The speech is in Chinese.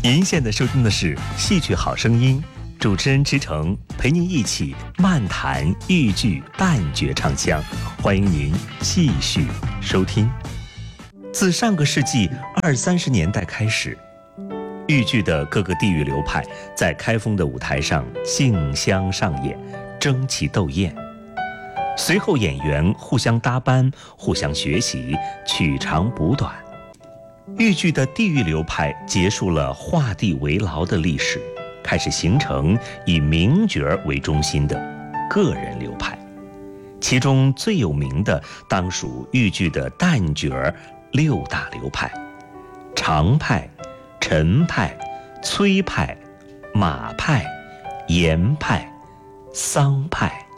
您现在收听的是戏曲好声音，主持人池诚陪您一起漫谈豫剧旦角唱腔，欢迎您继续收听。自上个世纪20-30年代开始，豫剧的各个地域流派在开封的舞台上竞相上演，争奇斗艳。随后演员互相搭班，互相学习，取长补短。豫剧的地域流派结束了画地为牢的历史，开始形成以名角为中心的个人流派。其中最有名的当属豫剧的旦角6大流派：常派、陈派、崔派、马派、严派、桑派。